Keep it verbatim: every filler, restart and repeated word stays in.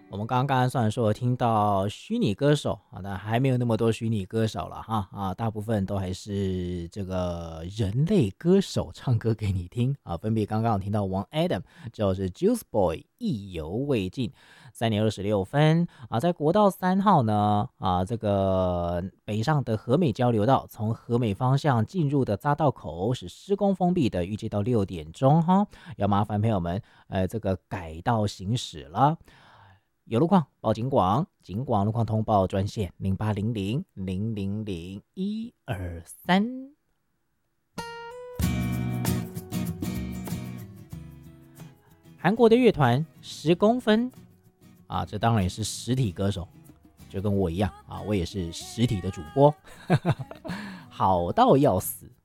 我们刚刚虽然说有听到虚拟歌手啊，但还没有那么多虚拟歌手了哈啊，大部分都还是这个人类歌手唱歌给你听啊。分别刚刚有听到王 Adam 就是 Juice Boy 意犹未尽，三点二十六分啊，在国道三号呢啊，这个北上的和美交流道从和美方向进入的匝道口是施工封闭的，预计到六点钟哈，要麻烦朋友们呃这个改道行驶了。有路况报警广，警广路况通报专线零八零零零零零一二三。韩国的乐团十公分啊，这当然也是实体歌手，就跟我一样啊，我也是实体的主播，好到要死